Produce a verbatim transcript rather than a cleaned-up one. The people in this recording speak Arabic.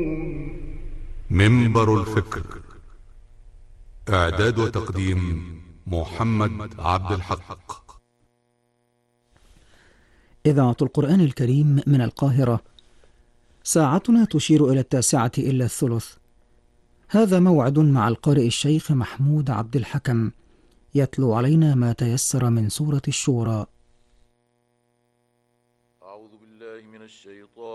منبر الفكر. إعداد وتقديم محمد عبد الحق. إذاعة القرآن الكريم من القاهرة. ساعتنا تشير إلى التاسعة إلا الثلث. هذا موعد مع القارئ الشيخ محمود عبد الحكم، يتلو علينا ما تيسر من سورة الشورى. أعوذ بالله من الشيطان